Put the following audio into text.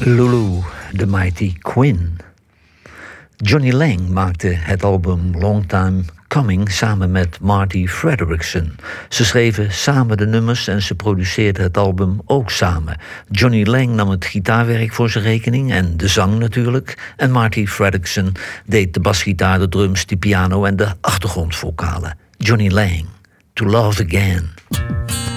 Lulu, The Mighty Quinn. Johnny Lang maakte het album Long Time Coming samen met Marty Fredrickson. Ze schreven samen de nummers en ze produceerden het album ook samen. Johnny Lang nam het gitaarwerk voor zijn rekening en de zang natuurlijk. En Marty Fredrickson deed de basgitaar, de drums, de piano en de achtergrondvokalen. Johnny Lang, To Love Again.